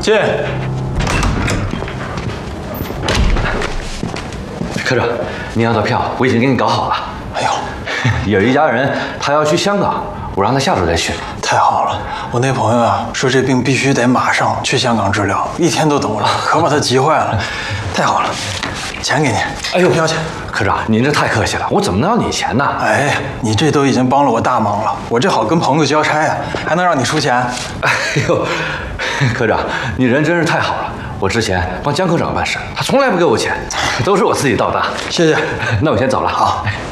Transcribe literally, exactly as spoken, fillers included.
进。 科长，你要的票我已经给你搞好了。 哎呦， 有一家人他要去香港，我让他下周再去。 太好了，我那朋友啊说这病必须得马上去香港治疗，一天都等不了，可把他急坏了。太好了，钱给你。 哎呦， 票钱。 科长，您这太客气了，我怎么能要你钱呢？ 哎，你这都已经帮了我大忙了，我这好跟朋友交差啊，还能让你出钱？ 哎呦，科长，你人真是太好了。我之前帮江科长办事，他从来不给我钱，都是我自己倒大。 谢谢。 那我先走了。 好。